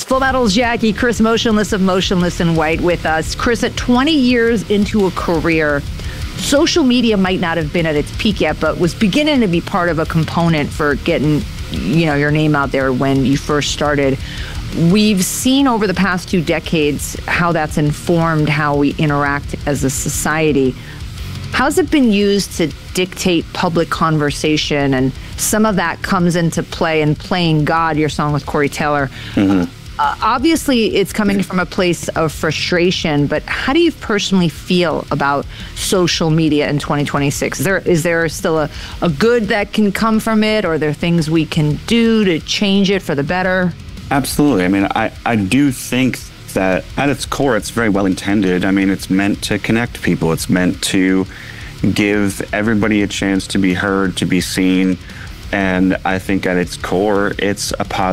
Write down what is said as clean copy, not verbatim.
Full Metal's Jackie, Chris Motionless of Motionless in White with us. Chris, at 20 years into a career, social media might not have been at its peak yet, but was beginning to be part of a component for getting, your name out there when you first started. We've seen over the past 2 decades how that's informed how we interact as a society. How's it been used to dictate public conversation? And some of that comes into play in Playing God, your song with Corey Taylor. Mm-hmm. Obviously, it's coming from a place of frustration, but how do you personally feel about social media in 2026? Is there still a good that can come from it, or are there things we can do to change it for the better? Absolutely. I mean, I do think that at its core, it's very well intended. I mean, it's meant to connect people. It's meant to give everybody a chance to be heard, to be seen. And I think at its core, it's a positive